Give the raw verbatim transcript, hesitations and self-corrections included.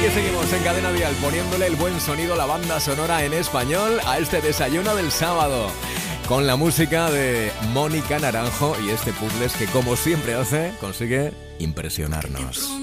Aquí seguimos en Cadena Dial poniéndole el buen sonido a la banda sonora en español a este desayuno del sábado, con la música de Mónica Naranjo y este puzzles que, como siempre hace, consigue impresionarnos.